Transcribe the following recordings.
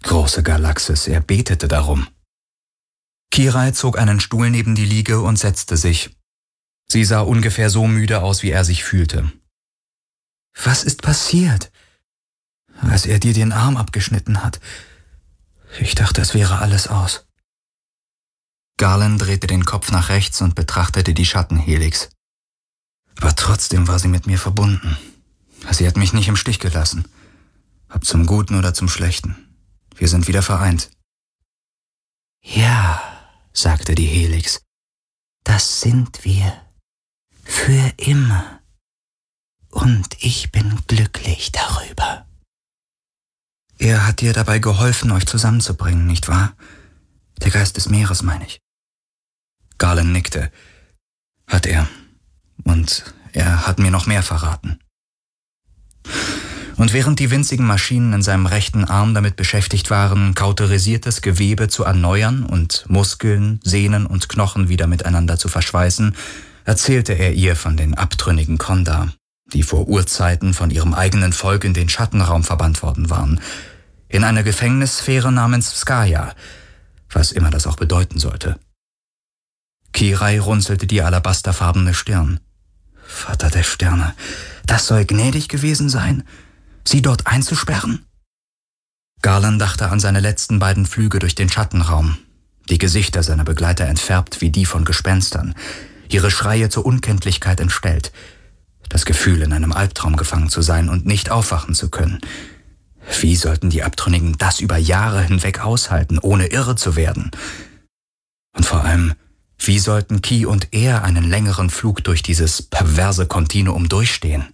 Große Galaxis, er betete darum. Kirai zog einen Stuhl neben die Liege und setzte sich. Sie sah ungefähr so müde aus, wie er sich fühlte. »Was ist passiert?« »Als er dir den Arm abgeschnitten hat. Ich dachte, es wäre alles aus.« Garland drehte den Kopf nach rechts und betrachtete die Schattenhelix. Aber trotzdem war sie mit mir verbunden. Sie hat mich nicht im Stich gelassen. Ob zum Guten oder zum Schlechten. Wir sind wieder vereint. »Ja«, sagte die Helix, »das sind wir. Für immer. Und ich bin glücklich darüber.« Er hat dir dabei geholfen, euch zusammenzubringen, nicht wahr? Der Geist des Meeres, meine ich. Garland nickte. Hat er. Und er hat mir noch mehr verraten. Und während die winzigen Maschinen in seinem rechten Arm damit beschäftigt waren, kauterisiertes Gewebe zu erneuern und Muskeln, Sehnen und Knochen wieder miteinander zu verschweißen, erzählte er ihr von den abtrünnigen Kondar, die vor Urzeiten von ihrem eigenen Volk in den Schattenraum verbannt worden waren, in eine Gefängnissphäre namens Skaya, was immer das auch bedeuten sollte. Kirai runzelte die alabasterfarbene Stirn. Vater der Sterne, das soll gnädig gewesen sein, sie dort einzusperren? Garland dachte an seine letzten beiden Flüge durch den Schattenraum, die Gesichter seiner Begleiter entfärbt wie die von Gespenstern, ihre Schreie zur Unkenntlichkeit entstellt, das Gefühl, in einem Albtraum gefangen zu sein und nicht aufwachen zu können. Wie sollten die Abtrünnigen das über Jahre hinweg aushalten, ohne irre zu werden? Und vor allem, wie sollten Ki und er einen längeren Flug durch dieses perverse Kontinuum durchstehen?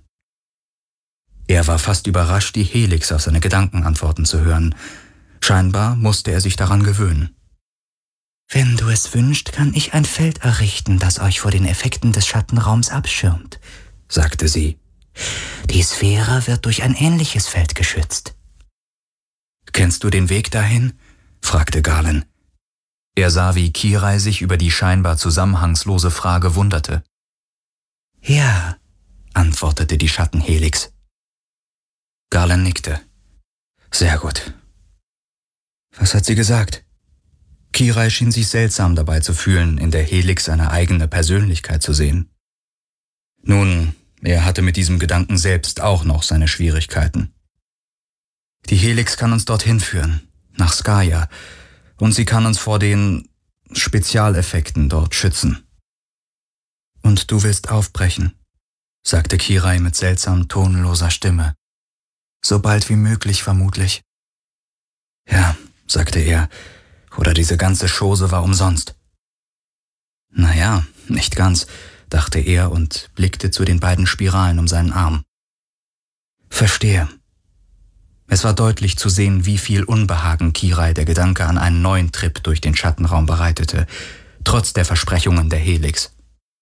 Er war fast überrascht, die Helix auf seine Gedanken antworten zu hören. Scheinbar musste er sich daran gewöhnen. »Wenn du es wünschst, kann ich ein Feld errichten, das euch vor den Effekten des Schattenraums abschirmt«, sagte sie. »Die Sphäre wird durch ein ähnliches Feld geschützt.« »Kennst du den Weg dahin?« fragte Garland. Er sah, wie Kirai sich über die scheinbar zusammenhangslose Frage wunderte. »Ja«, antwortete die Schattenhelix. Garland nickte. »Sehr gut.« »Was hat sie gesagt?« Kirai schien sich seltsam dabei zu fühlen, in der Helix seine eigene Persönlichkeit zu sehen. Nun, er hatte mit diesem Gedanken selbst auch noch seine Schwierigkeiten. Die Helix kann uns dorthin führen, nach Skaya, und sie kann uns vor den Spezialeffekten dort schützen. »Und du willst aufbrechen«, sagte Kirai mit seltsam tonloser Stimme. »So bald wie möglich, vermutlich.« »Ja«, sagte er, »oder diese ganze Chose war umsonst.« »Naja, nicht ganz«, dachte er und blickte zu den beiden Spiralen um seinen Arm. »Verstehe.« Es war deutlich zu sehen, wie viel Unbehagen Kirai der Gedanke an einen neuen Trip durch den Schattenraum bereitete, trotz der Versprechungen der Helix.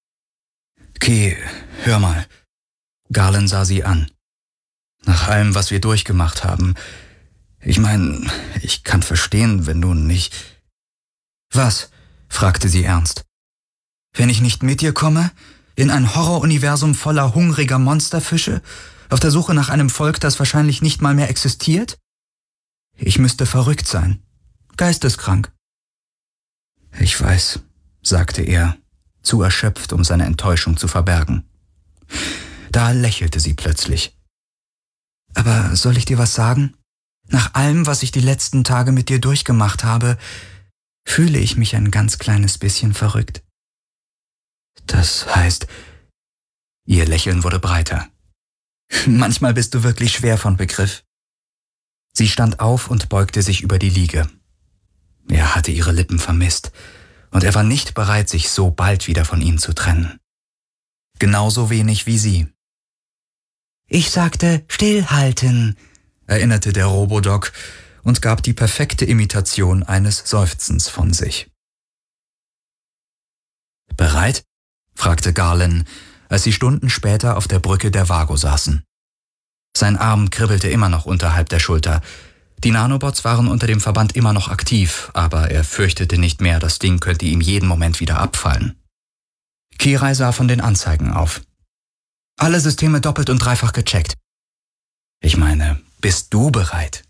»Ki, hör mal.« Garland sah sie an. »Nach allem, was wir durchgemacht haben, ich meine, ich kann verstehen, wenn du nicht...« »Was?« fragte sie ernst. »Wenn ich nicht mit dir komme? In ein Horroruniversum voller hungriger Monsterfische? Auf der Suche nach einem Volk, das wahrscheinlich nicht mal mehr existiert? Ich müsste verrückt sein. Geisteskrank.« »Ich weiß«, sagte er, zu erschöpft, um seine Enttäuschung zu verbergen. Da lächelte sie plötzlich. »Aber soll ich dir was sagen? Nach allem, was ich die letzten Tage mit dir durchgemacht habe, fühle ich mich ein ganz kleines bisschen verrückt.« »Das heißt...« Ihr Lächeln wurde breiter. »Manchmal bist du wirklich schwer von Begriff.« Sie stand auf und beugte sich über die Liege. Er hatte ihre Lippen vermisst, und er war nicht bereit, sich so bald wieder von ihnen zu trennen. Genauso wenig wie sie. »Ich sagte, stillhalten«, erinnerte der Robodoc und gab die perfekte Imitation eines Seufzens von sich. »Bereit?« fragte Garland, als sie Stunden später auf der Brücke der Vago saßen. Sein Arm kribbelte immer noch unterhalb der Schulter. Die Nanobots waren unter dem Verband immer noch aktiv, aber er fürchtete nicht mehr, das Ding könnte ihm jeden Moment wieder abfallen. Kirai sah von den Anzeigen auf. »Alle Systeme doppelt und dreifach gecheckt.« »Ich meine, bist du bereit?«